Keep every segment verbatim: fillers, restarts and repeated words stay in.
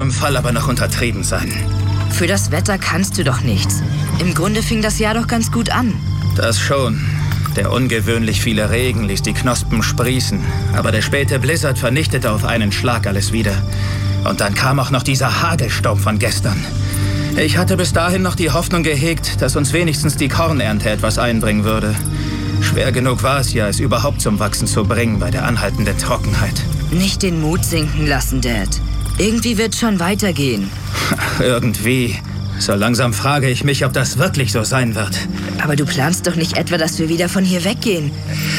unserem Fall aber noch untertrieben sein. Für das Wetter kannst du doch nichts. Im Grunde fing das Jahr doch ganz gut an. Das schon. Der ungewöhnlich viele Regen ließ die Knospen sprießen. Aber der späte Blizzard vernichtete auf einen Schlag alles wieder. Und dann kam auch noch dieser Hagelsturm von gestern. Ich hatte bis dahin noch die Hoffnung gehegt, dass uns wenigstens die Kornernte etwas einbringen würde. Schwer genug war es ja, es überhaupt zum Wachsen zu bringen bei der anhaltenden Trockenheit. Nicht den Mut sinken lassen, Dad. Irgendwie wird schon weitergehen. Irgendwie. So langsam frage ich mich, ob das wirklich so sein wird. Aber du planst doch nicht etwa, dass wir wieder von hier weggehen?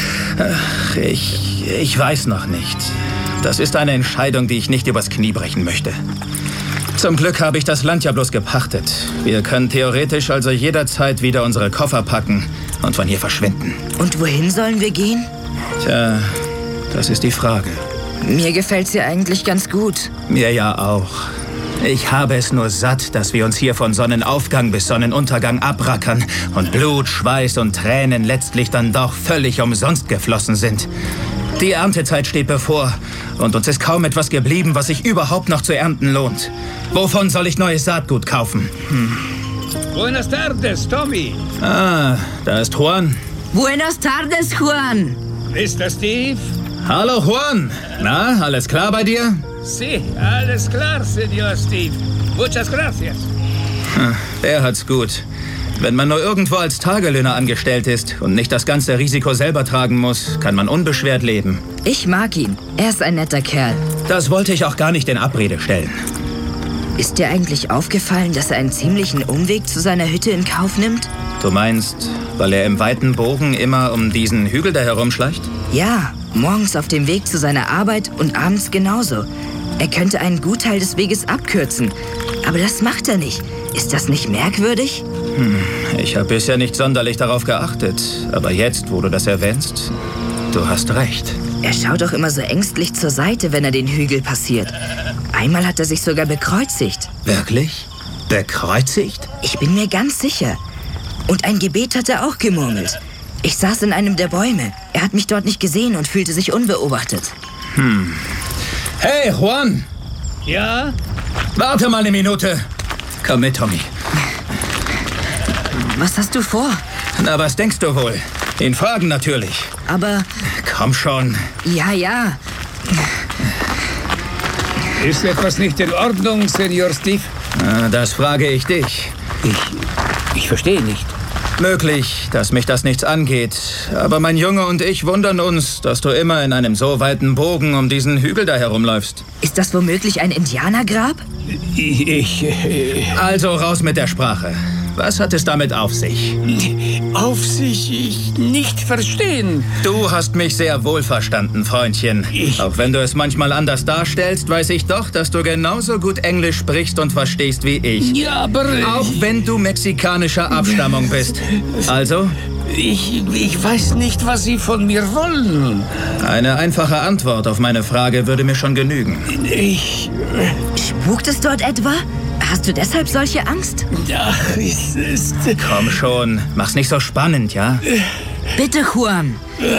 Ach, ich, ich weiß noch nicht. Das ist eine Entscheidung, die ich nicht übers Knie brechen möchte. Zum Glück habe ich das Land ja bloß gepachtet. Wir können theoretisch also jederzeit wieder unsere Koffer packen und von hier verschwinden. Und wohin sollen wir gehen? Tja, das ist die Frage. Mir gefällt's ja eigentlich ganz gut. Mir ja auch. Ich habe es nur satt, dass wir uns hier von Sonnenaufgang bis Sonnenuntergang abrackern und Blut, Schweiß und Tränen letztlich dann doch völlig umsonst geflossen sind. Die Erntezeit steht bevor und uns ist kaum etwas geblieben, was sich überhaupt noch zu ernten lohnt. Wovon soll ich neues Saatgut kaufen? Hm. Buenas tardes, Tommy. Ah, da ist Juan. Buenas tardes, Juan. Mister Steve? Hallo, Juan. Na, alles klar bei dir? Sí, alles klar, Senor Steve. Muchas gracias. Hm, der hat's gut. Wenn man nur irgendwo als Tagelöhner angestellt ist und nicht das ganze Risiko selber tragen muss, kann man unbeschwert leben. Ich mag ihn. Er ist ein netter Kerl. Das wollte ich auch gar nicht in Abrede stellen. Ist dir eigentlich aufgefallen, dass er einen ziemlichen Umweg zu seiner Hütte in Kauf nimmt? Du meinst, weil er im weiten Bogen immer um diesen Hügel da herumschleicht? Ja, morgens auf dem Weg zu seiner Arbeit und abends genauso. Er könnte einen Gutteil des Weges abkürzen. Aber das macht er nicht. Ist das nicht merkwürdig? Hm, ich habe bisher nicht sonderlich darauf geachtet. Aber jetzt, wo du das erwähnst, du hast recht. Er schaut doch immer so ängstlich zur Seite, wenn er den Hügel passiert. Einmal hat er sich sogar bekreuzigt. Wirklich? Bekreuzigt? Ich bin mir ganz sicher. Und ein Gebet hat er auch gemurmelt. Ich saß in einem der Bäume. Er hat mich dort nicht gesehen und fühlte sich unbeobachtet. Hm. Hey, Juan! Ja? Warte mal eine Minute. Komm mit, Tommy. Was hast du vor? Na, was denkst du wohl? Ihn fragen natürlich. Aber... Komm schon. Ja, ja. Ist etwas nicht in Ordnung, Senor Steve? Na, das frage ich dich. Ich... ich verstehe nicht. Möglich, dass mich das nichts angeht. Aber mein Junge und ich wundern uns, dass du immer in einem so weiten Bogen um diesen Hügel da herumläufst. Ist das womöglich ein Indianergrab? Ich... ich äh, also raus mit der Sprache. Was hat es damit auf sich? Auf sich ich nicht verstehen. Du hast mich sehr wohl verstanden, Freundchen. Ich... Auch wenn du es manchmal anders darstellst, weiß ich doch, dass du genauso gut Englisch sprichst und verstehst wie ich. Ja, aber... Auch wenn du mexikanischer Abstammung bist. Also? Ich, ich weiß nicht, was Sie von mir wollen. Eine einfache Antwort auf meine Frage würde mir schon genügen. Ich... Spukt es dort etwa? Hast du deshalb solche Angst? Ja, es ist... Komm schon, mach's nicht so spannend, ja? Bitte, Juan.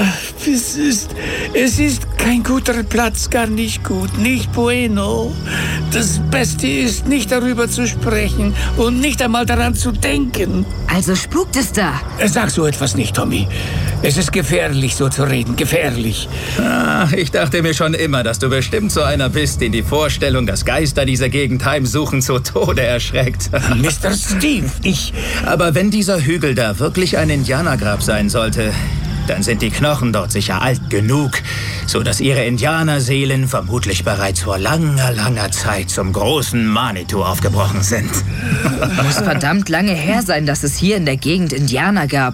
Es ist... Es ist kein guter Platz, gar nicht gut, nicht bueno. Das Beste ist, nicht darüber zu sprechen und nicht einmal daran zu denken. Also spukt es da? Sag so etwas nicht, Tommy. Es ist gefährlich, so zu reden, gefährlich. Ah, ich dachte mir schon immer, dass du bestimmt so einer bist, den die Vorstellung, dass Geister diese Gegend heimsuchen, zu Tode erschreckt. Mister Steve, ich... Aber wenn dieser Hügel da wirklich ein Indianergrab sein sollte, dann sind die Knochen dort sicher alt genug, so dass ihre Indianerseelen vermutlich bereits vor langer, langer Zeit zum großen Manitou aufgebrochen sind. Muss verdammt lange her sein, dass es hier in der Gegend Indianer gab.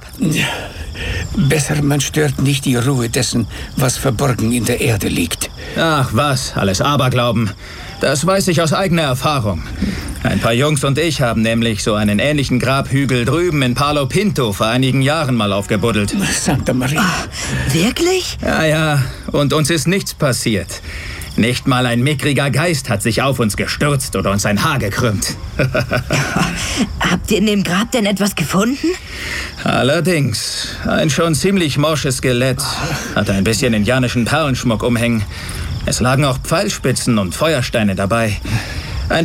Besser, man stört nicht die Ruhe dessen, was verborgen in der Erde liegt. Ach was, alles Aberglauben. Das weiß ich aus eigener Erfahrung. Ein paar Jungs und ich haben nämlich so einen ähnlichen Grabhügel drüben in Palo Pinto vor einigen Jahren mal aufgebuddelt. Santa Maria. Oh, wirklich? Ja, ja, und uns ist nichts passiert. Nicht mal ein mickriger Geist hat sich auf uns gestürzt oder uns ein Haar gekrümmt. Habt ihr in dem Grab denn etwas gefunden? Allerdings. Ein schon ziemlich morsches Skelett. Hatte ein bisschen indianischen Perlenschmuck umhängen. Es lagen auch Pfeilspitzen und Feuersteine dabei.